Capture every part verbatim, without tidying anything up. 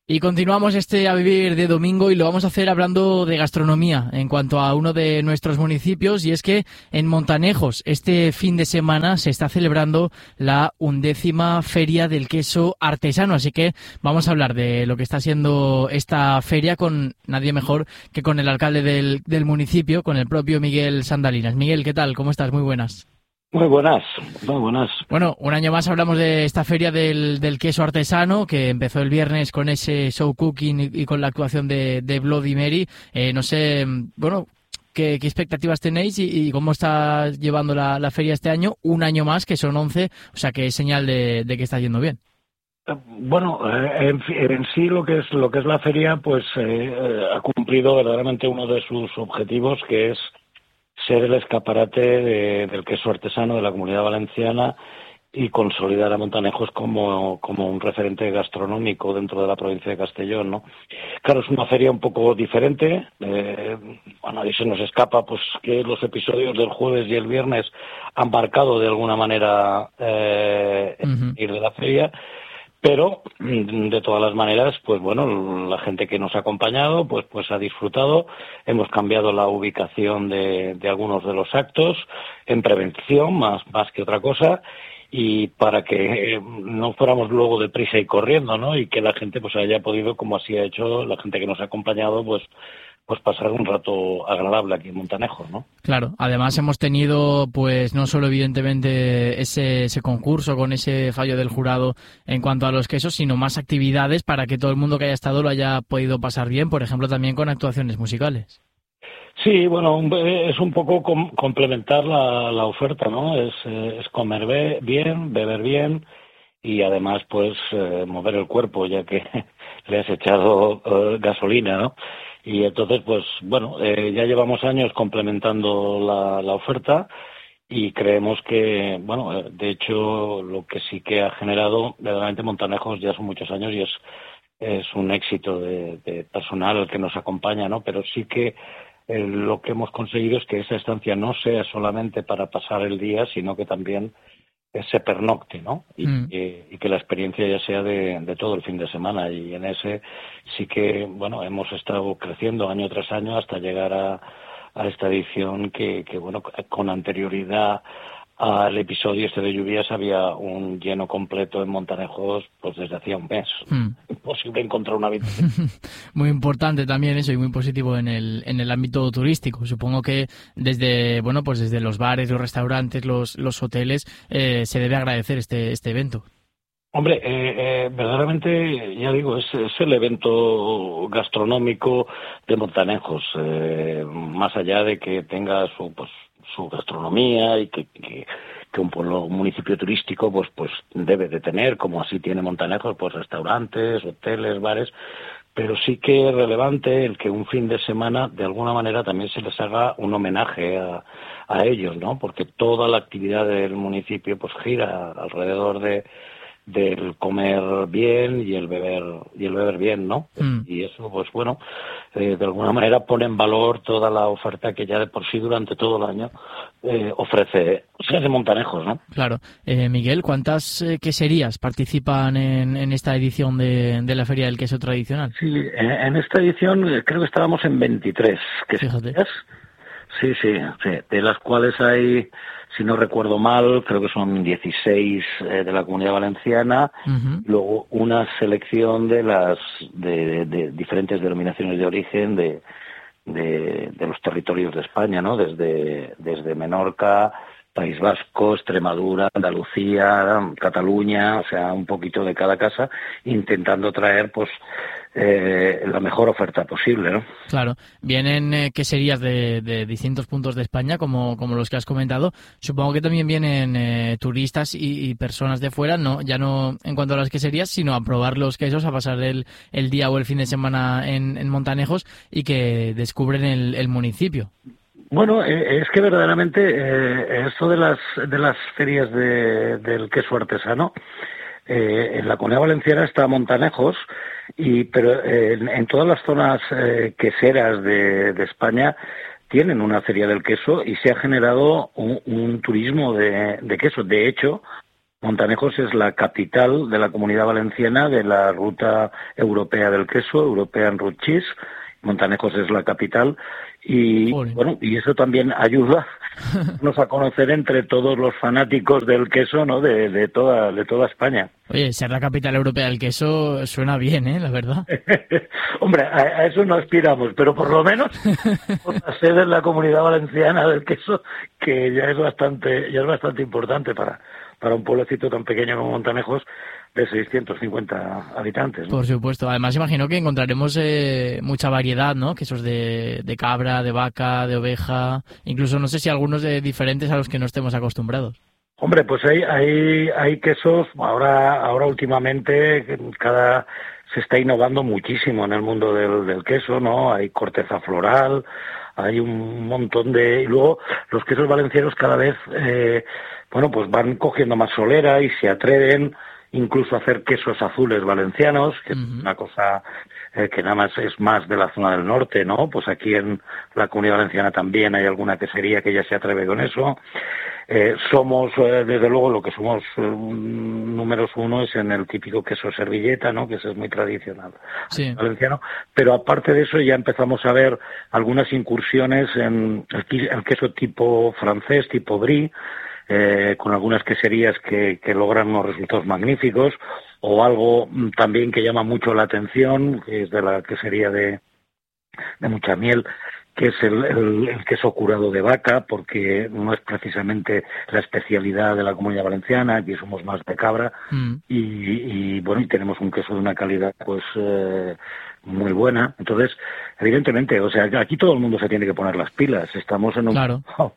Y continuamos este A Vivir de domingo y lo vamos a hacer hablando de gastronomía en cuanto a uno de nuestros municipios, y es que en Montanejos este fin de semana se está celebrando la undécima Feria del Queso Artesano, así que vamos a hablar de lo que está siendo esta feria con nadie mejor que con el alcalde del, del municipio, con el propio Miguel Sandalinas. Miguel, ¿qué tal? ¿Cómo estás? Muy buenas. Muy buenas, muy buenas. Bueno, un año más hablamos de esta feria del, del queso artesano que empezó el viernes con ese show cooking y, y con la actuación de, de Bloody Mary. Eh, no sé, bueno, ¿qué, qué expectativas tenéis y, y cómo está llevando la, la feria este año? Un año más, que son once, o sea que es señal de, de que está yendo bien. Bueno, eh, en, en sí lo que es lo que es la feria, pues eh, ha cumplido verdaderamente uno de sus objetivos, que es ser el escaparate de, del queso artesano de la Comunidad Valenciana y consolidar a Montanejos como, como un referente gastronómico dentro de la provincia de Castellón, ¿no? Claro, es una feria un poco diferente. Eh, a nadie se nos escapa pues que los episodios del jueves y el viernes han marcado de alguna manera eh, Uh-huh. ir de la feria. Pero, de todas las maneras, pues bueno, la gente que nos ha acompañado, pues pues ha disfrutado. Hemos cambiado la ubicación de, de algunos de los actos en prevención, más, más que otra cosa, y para que no fuéramos luego deprisa y corriendo, ¿no? Y que la gente pues haya podido, como así ha hecho la gente que nos ha acompañado, pues pues pasar un rato agradable aquí en Montanejos, ¿no? Claro, además hemos tenido, pues no solo evidentemente ese, ese concurso con ese fallo del jurado en cuanto a los quesos, sino más actividades para que todo el mundo que haya estado lo haya podido pasar bien, por ejemplo también con actuaciones musicales. Sí, bueno, es un poco com- complementar la, la oferta, ¿no? Es, eh, es comer be- bien, beber bien y además pues eh, mover el cuerpo, ya que le has echado eh, gasolina, ¿no? Y entonces, pues bueno, eh, ya llevamos años complementando la, la oferta y creemos que, bueno, eh, de hecho, lo que sí que ha generado, verdaderamente Montanejos ya son muchos años y es, es un éxito de, de personal que nos acompaña, ¿no? Pero sí que eh, lo que hemos conseguido es que esa estancia no sea solamente para pasar el día, sino que también se pernocte, ¿no? Y, Mm. y, y que la experiencia ya sea de, de todo el fin de semana. Y en ese sí que, bueno, hemos estado creciendo año tras año hasta llegar a, a esta edición que, que, bueno, con anterioridad al episodio este de lluvias había un lleno completo en Montanejos pues desde hacía un mes. Mm. Imposible encontrar una habitación. Muy importante también eso y muy positivo en el en el ámbito turístico. Supongo que desde bueno pues desde los bares, los restaurantes, los los hoteles eh, se debe agradecer este este evento. Hombre, eh, eh, verdaderamente, ya digo, es, es el evento gastronómico de Montanejos, eh, más allá de que tenga su pues su gastronomía y que, que, que un pueblo, un municipio turístico pues pues debe de tener, como así tiene Montanejos, pues restaurantes, hoteles, bares, pero sí que es relevante el que un fin de semana de alguna manera también se les haga un homenaje a, a ellos, ¿no? Porque toda la actividad del municipio pues gira alrededor de del comer bien y el beber y el beber bien, ¿no? Mm. Y eso, pues bueno, eh, de alguna manera pone en valor toda la oferta que ya de por sí durante todo el año eh, ofrece, o sea, de Montanejos, ¿no? Claro. Eh, Miguel, ¿cuántas eh, queserías participan en, en esta edición de, de la Feria del Queso Tradicional? Sí, en, en esta edición eh, creo que estábamos en veintitrés Fíjate. queserías. Sí, sí, sí, de las cuales hay, si no recuerdo mal, creo que son dieciséis eh, de la Comunidad Valenciana, Uh-huh. luego una selección de las de, de, de diferentes denominaciones de origen de, de, de los territorios de España, ¿no? Desde, desde Menorca, País Vasco, Extremadura, Andalucía, Cataluña, o sea, un poquito de cada casa, intentando traer, pues, eh, la mejor oferta posible, ¿no? Claro, vienen eh, queserías de, de distintos puntos de España, como, como los que has comentado. Supongo que también vienen eh, turistas y, y personas de fuera, no ya no en cuanto a las queserías, sino a probar los quesos, a pasar el, el día o el fin de semana en, en Montanejos y que descubren el, el municipio. Bueno, eh, es que verdaderamente eh, esto de las de las ferias de, del queso artesano, eh, en la Comunidad Valenciana está Montanejos, y pero eh, en, en todas las zonas eh, queseras de, de España tienen una feria del queso y se ha generado un, un turismo de, de queso. De hecho, Montanejos es la capital de la Comunidad Valenciana de la ruta europea del queso, European Route Cheese. Montanejos es la capital y Joder. bueno, y eso también ayuda nos a conocer entre todos los fanáticos del queso, ¿no? De, de toda de toda España. Oye, ser la capital europea del queso suena bien, ¿eh? La verdad. Hombre, a, a eso no aspiramos, pero por lo menos por la sede en la Comunidad Valenciana del queso, que ya es bastante ya es bastante importante para para un pueblecito tan pequeño como Montanejos, de seiscientos cincuenta habitantes, ¿no? Por supuesto. Además, imagino que encontraremos eh, mucha variedad, ¿no? Quesos de, de cabra, de vaca, de oveja, incluso no sé si algunos de diferentes a los que no estemos acostumbrados. Hombre, pues hay hay hay quesos, ahora ahora últimamente cada se está innovando muchísimo en el mundo del, del queso, ¿no? Hay corteza floral, hay un montón de... Y luego los quesos valencianos cada vez, eh, bueno, pues van cogiendo más solera y se atreven incluso a hacer quesos azules valencianos, que uh-huh. es una cosa eh, que nada más es más de la zona del norte, ¿no? Pues aquí en la Comunidad Valenciana también hay alguna quesería que ya se atreve con eso. Eh, somos, eh, desde luego, lo que somos eh, números uno es en el típico queso servilleta, ¿no? Que ese es muy tradicional sí. valenciano. Pero aparte de eso ya empezamos a ver algunas incursiones en el, el queso tipo francés, tipo brie, eh, con algunas queserías que, que logran unos resultados magníficos, o algo también que llama mucho la atención, que es de la quesería de, de mucha miel, que es el, el, el queso curado de vaca, porque no es precisamente la especialidad de la Comunidad Valenciana, aquí somos más de cabra, mm. y, y bueno, y tenemos un queso de una calidad pues eh, muy buena. Entonces, evidentemente, o sea, aquí todo el mundo se tiene que poner las pilas, estamos en un... Claro, oh,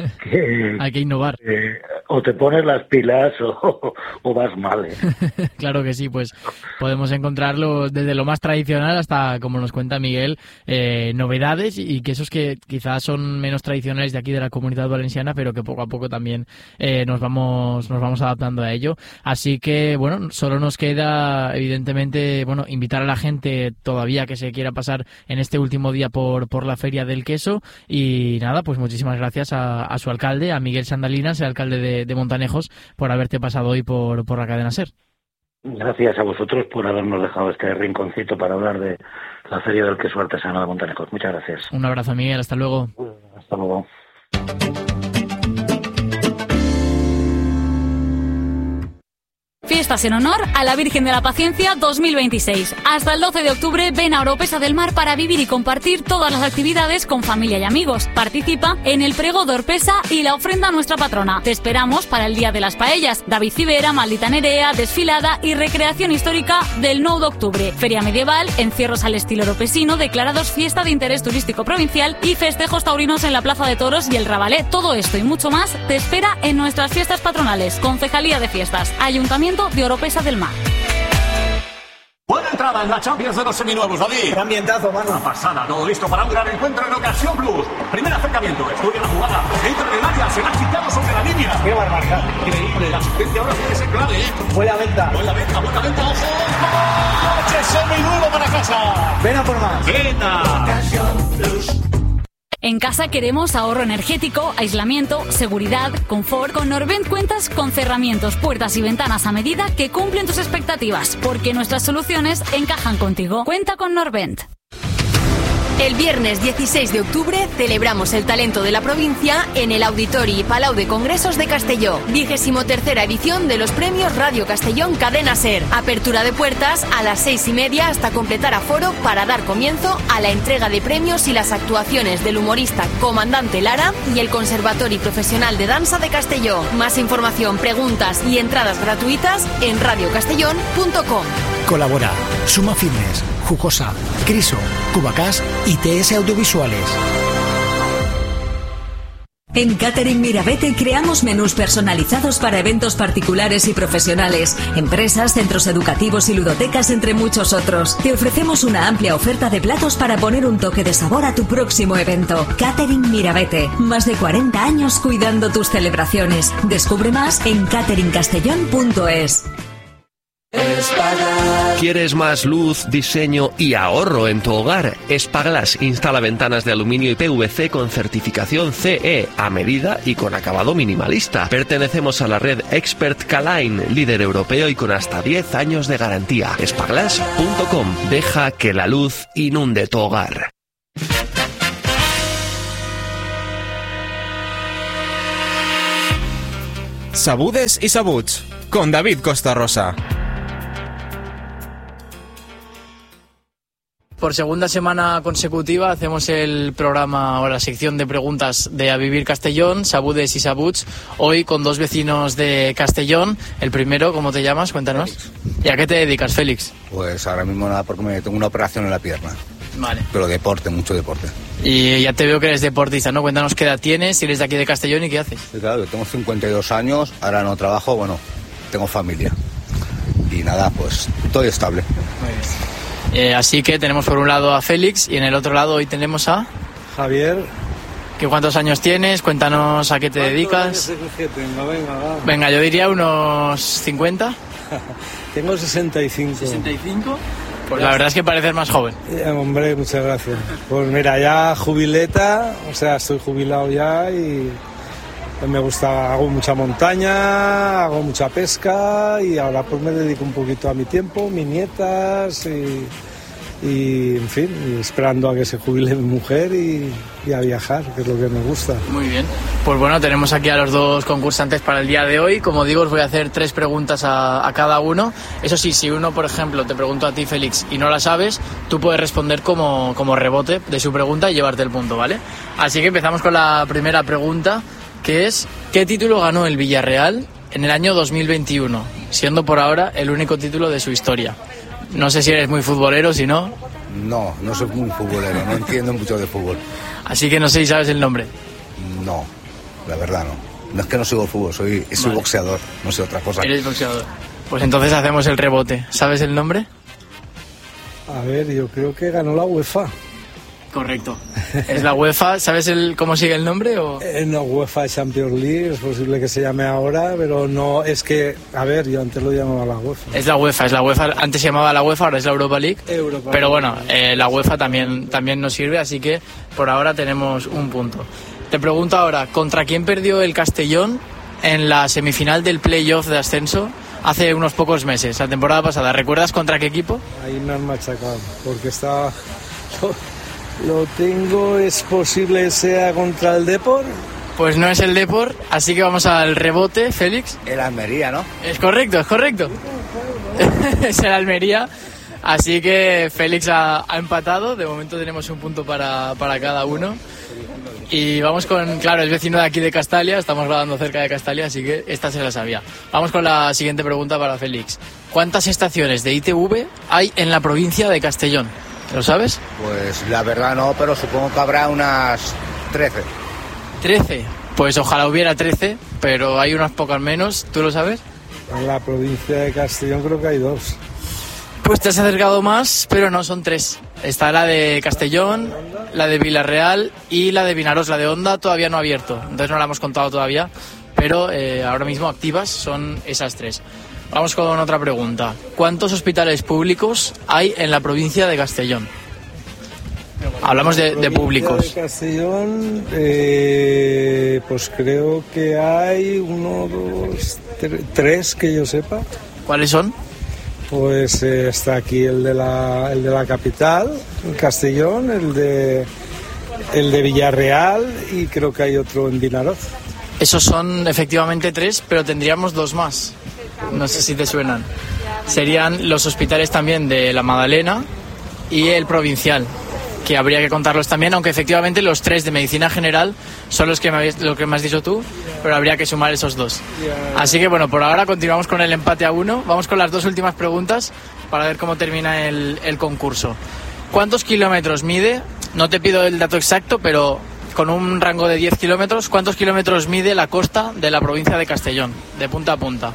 que, hay que innovar. Eh, o te pones las pilas o, o vas mal, ¿eh? Claro que sí, pues podemos encontrarlo desde lo más tradicional hasta, como nos cuenta Miguel, eh, novedades y quesos que quizás son menos tradicionales de aquí de la Comunidad Valenciana, pero que poco a poco también eh, nos vamos nos vamos adaptando a ello. Así que, bueno, solo nos queda, evidentemente, bueno, invitar a la gente todavía que se quiera pasar en este último día por, por la Feria del Queso. Y nada, pues muchísimas gracias a, a su alcalde, a Miguel Sandalinas, el alcalde de, de Montanejos, por haberte pasado hoy por, por la cadena SER. Gracias a vosotros por habernos dejado este rinconcito para hablar de la Feria del Queso Artesano de Montanejos. Muchas gracias. Un abrazo, Miguel. Hasta luego. Hasta luego. Fiestas en honor a la Virgen de la Paciencia dos mil veintiséis. Hasta el doce de octubre ven a Oropesa del Mar para vivir y compartir todas las actividades con familia y amigos. Participa en el Prego de Orpesa y la ofrenda a nuestra patrona. Te esperamos para el Día de las Paellas, David Civera, Maldita Nerea, desfilada y recreación histórica del nueve de octubre. Feria medieval, encierros al estilo oropesino, declarados fiesta de interés turístico provincial y festejos taurinos en la Plaza de Toros y el Rabalé. Todo esto y mucho más te espera en nuestras fiestas patronales. Concejalía de Fiestas, Ayuntamiento de Oropesa del Mar. Buena entrada en la Champions de los seminuevos, David. Qué ambientazo, mano. Una pasada, todo listo para un gran encuentro en Ocasión Plus. Primer acercamiento, estudia la jugada. Entra en el área, se la ha quitado sobre la línea. Qué barbaridad. Increíble, la asistencia ahora puede ser clave, ¿eh? Buena venta. Buena venta, buena venta, ojo. ¡Coche seminuevo para casa! Ven a por más. ¡Venta! Ocasión Plus. En casa queremos ahorro energético, aislamiento, seguridad, confort. Con Norvent cuentas con cerramientos, puertas y ventanas a medida que cumplen tus expectativas, porque nuestras soluciones encajan contigo. Cuenta con Norvent. El viernes dieciséis de octubre celebramos el talento de la provincia en el Auditori Palau de Congresos de Castelló. Vigésimo tercera edición de los premios Radio Castellón Cadena SER. Apertura de puertas a las seis y media hasta completar aforo para dar comienzo a la entrega de premios y las actuaciones del humorista Comandante Lara y el Conservatori Profesional de Danza de Castelló. Más información, preguntas y entradas gratuitas en radio castellón punto com. Colabora Suma Fitness, Jugosa, Criso, Cubacas y T S Audiovisuales. En Catering Mirabete creamos menús personalizados para eventos particulares y profesionales, empresas, centros educativos y ludotecas, entre muchos otros. Te ofrecemos una amplia oferta de platos para poner un toque de sabor a tu próximo evento. Catering Mirabete, más de cuarenta años cuidando tus celebraciones. Descubre más en catering castellón punto es. Espadas. ¿Quieres más luz, diseño y ahorro en tu hogar? Spaglass instala ventanas de aluminio y P V C con certificación C E a medida y con acabado minimalista. Pertenecemos a la red Expert K-Line, líder europeo y con hasta diez años de garantía. Spaglass punto com. Deja que la luz inunde tu hogar. Sabudes y Sabuts, con David Costa Rosa. Por segunda semana consecutiva hacemos el programa o la sección de preguntas de A Vivir Castellón, Sabudes y Sabuts, hoy con dos vecinos de Castellón. El primero, ¿cómo te llamas? Cuéntanos. Félix. ¿Y a qué te dedicas, Félix? Pues ahora mismo nada, porque me tengo una operación en la pierna. Vale. Pero deporte, mucho deporte. Y ya te veo que eres deportista, ¿no? Cuéntanos qué edad tienes, si eres de aquí de Castellón y qué haces. Sí, claro, yo tengo cincuenta y dos años, ahora no trabajo, bueno, tengo familia. Y nada, pues estoy estable. Muy bien. Eh, así que tenemos por un lado a Félix y en el otro lado hoy tenemos a... Javier. ¿Qué, ¿Cuántos años tienes? Cuéntanos a qué te dedicas. Que tengo? Venga, va. Venga, yo diría unos cincuenta. Tengo sesenta y cinco. ¿sesenta y cinco? Pues la verdad es que pareces más joven. Eh, hombre, muchas gracias. Pues mira, ya jubileta, o sea, estoy jubilado ya y me gusta, hago mucha montaña, hago mucha pesca y ahora pues me dedico un poquito a mi tiempo, mis nietas y, y en fin, y esperando a que se jubile mi mujer y, y a viajar, que es lo que me gusta. Muy bien. Pues bueno, tenemos aquí a los dos concursantes para el día de hoy. Como digo, os voy a hacer tres preguntas a, a cada uno. Eso sí, si uno, por ejemplo, te pregunto a ti, Félix, y no la sabes, tú puedes responder como, como rebote de su pregunta y llevarte el punto, ¿vale? Así que empezamos con la primera pregunta, que es ¿qué título ganó el Villarreal en el año dos mil veintiuno? Siendo por ahora el único título de su historia. No sé si eres muy futbolero, si no... No, no soy muy futbolero, no entiendo mucho de fútbol. Así que no sé si sabes el nombre. No, la verdad no. No es que no sigo el fútbol, soy, soy vale. boxeador, no sé otra cosa. Eres boxeador. Pues entonces hacemos el rebote. ¿Sabes el nombre? A ver, yo creo que ganó la UEFA. Correcto. Es la UEFA. ¿Sabes el cómo sigue el nombre? O... Eh, no, UEFA Champions League, es posible que se llame ahora, pero no, es que, a ver, yo antes lo llamaba la UEFA. Es la UEFA, es la UEFA. Antes se llamaba la UEFA, ahora es la Europa League. Europa pero bueno, eh, la UEFA también, también nos sirve, así que por ahora tenemos un punto. Te pregunto ahora, ¿contra quién perdió el Castellón en la semifinal del playoff de ascenso hace unos pocos meses, la temporada pasada? ¿Recuerdas contra qué equipo? Ahí me han machacado, porque estaba... Lo tengo, es posible sea contra el Depor. Pues no es el Depor, así que vamos al rebote, Félix. El Almería, ¿no? Es correcto, es correcto. Es el Almería, así que Félix ha, ha empatado, de momento tenemos un punto para, para cada uno. Y vamos con, claro, es vecino de aquí de Castalia, estamos grabando cerca de Castalia, así que esta se la sabía. Vamos con la siguiente pregunta para Félix. ¿Cuántas estaciones de I T V hay en la provincia de Castellón? ¿Lo sabes? Pues la verdad no, pero supongo que habrá unas trece. ¿trece? Pues ojalá hubiera trece, pero hay unas pocas menos. ¿Tú lo sabes? En la provincia de Castellón creo que hay dos. Pues te has acercado más, pero no, son tres. Está la de Castellón, la de Villarreal y la de Vinaroz. La de Onda todavía no ha abierto, entonces no la hemos contado todavía, pero eh, ahora mismo activas son esas tres. Vamos con otra pregunta. ¿Cuántos hospitales públicos hay en la provincia de Castellón? Hablamos de, de públicos. De Castellón, eh, pues creo que hay uno, dos, tre- tres que yo sepa. ¿Cuáles son? Pues eh, está aquí el de la, el de la capital, el Castellón, el de, el de Villarreal y creo que hay otro en Vinaroz. Esos son efectivamente tres, pero tendríamos dos más. No sé si te suenan. Serían los hospitales también de la Magdalena y el provincial, que habría que contarlos también, aunque efectivamente los tres de medicina general son los que me, habías, lo que me has dicho tú, pero habría que sumar esos dos. Así que bueno, por ahora continuamos con el empate a uno. Vamos con las dos últimas preguntas para ver cómo termina el, el concurso. ¿Cuántos kilómetros mide? No te pido el dato exacto, pero con un rango de diez kilómetros, ¿cuántos kilómetros mide la costa de la provincia de Castellón, de punta a punta?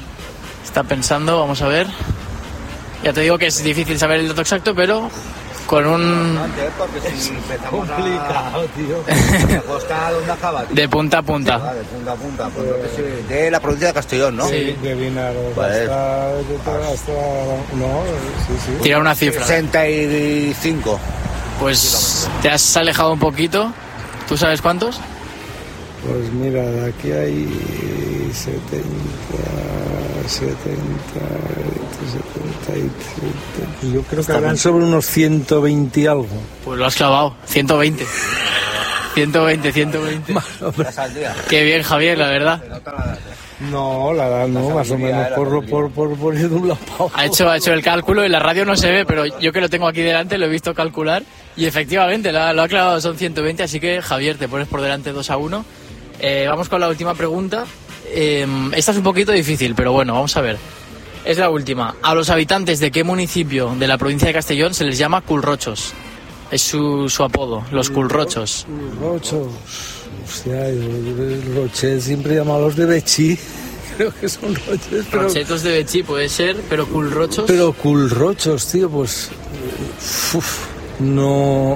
Está pensando, vamos a ver. Ya te digo que es difícil saber el dato exacto, pero con un... Porque si empezamos complicado, a... tío. La costa, ¿dónde acaba? De punta a punta. Ah, de punta a punta. Pues yo qué sé, de la provincia de Castellón, ¿no? Sí, de Vinaro. Vale. Hasta, hasta, no, sí, sí. Tira una cifra. sesenta y cinco. Pues te has alejado un poquito. ¿Tú sabes cuántos? Pues mira, de aquí hay setenta, setenta, setenta y siete. Yo creo que habrán sobre unos ciento veinte y algo. Pues lo has clavado, ciento veinte. ciento veinte, ciento veinte. Qué bien, Javier, la verdad. No, la edad no, más o menos por, por, por, por ir de un lado para otro. Ha hecho, ha hecho el cálculo, en la radio no se ve, pero yo que lo tengo aquí delante lo he visto calcular y efectivamente lo ha, lo ha clavado, son ciento veinte, así que Javier, te pones por delante dos a uno. Eh, vamos con la última pregunta. Eh, esta es un poquito difícil, pero bueno, vamos a ver. Es la última. ¿A los habitantes de qué municipio de la provincia de Castellón se les llama culrochos? Es su, su apodo, los culrochos. Culrochos. Hostia, el Roche siempre llama a los de Bechí. Creo que son roches, pero... Rochetos de Bechí puede ser, pero culrochos... Pero culrochos, tío, pues... Uf, no...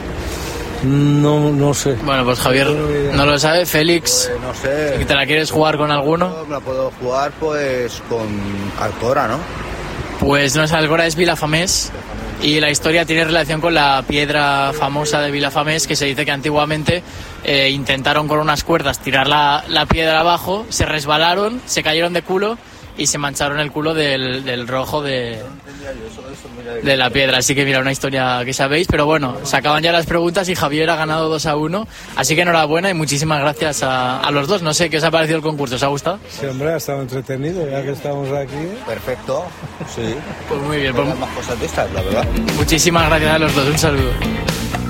No, no sé. Bueno, pues Javier no lo sabe. Félix, pues no sé. si te la quieres jugar con alguno. Me la puedo jugar pues con Alcora, ¿no? Pues no es Alcora, es Vilafamés. Y la historia tiene relación con la piedra famosa de Vilafamés, que se dice que antiguamente eh, intentaron con unas cuerdas tirar la, la piedra abajo, se resbalaron, se cayeron de culo y se mancharon el culo del, del rojo de, de la piedra. Así que mira, una historia que sabéis, pero bueno, se acaban ya las preguntas y Javier ha ganado dos a uno, así que enhorabuena y muchísimas gracias a, a los dos. No sé qué os ha parecido el concurso, ¿os ha gustado? Sí, hombre, ha estado entretenido, ya que estamos aquí. Perfecto, sí. Pues muy bien, pues más cosas de estas, la verdad. muchísimas gracias a los dos, un saludo.